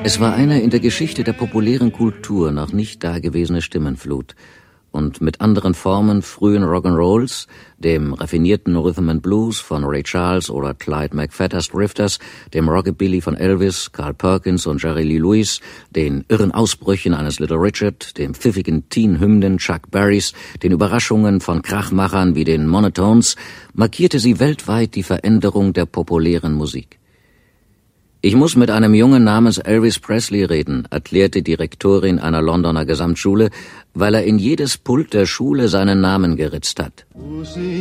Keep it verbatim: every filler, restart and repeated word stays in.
Es war eine in der Geschichte der populären Kultur noch nicht dagewesene Stimmenflut. Und mit anderen Formen frühen Rock'n'Rolls, dem raffinierten Rhythm and Blues von Ray Charles oder Clyde McPhatters Drifters, dem Rockabilly von Elvis, Carl Perkins und Jerry Lee Lewis, den irren Ausbrüchen eines Little Richard, dem pfiffigen Teen-Hymnen Chuck Berrys, den Überraschungen von Krachmachern wie den Monotones, markierte sie weltweit die Veränderung der populären Musik. »Ich muss mit einem Jungen namens Elvis Presley reden«, erklärte die Rektorin einer Londoner Gesamtschule, weil er in jedes Pult der Schule seinen Namen geritzt hat. Pussy